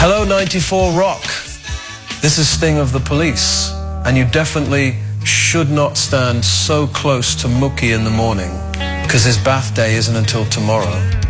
Hello 94 Rock. This is Sting of the Police, and you definitely should not stand so close to Mookie in the morning, because his bath day isn't until tomorrow.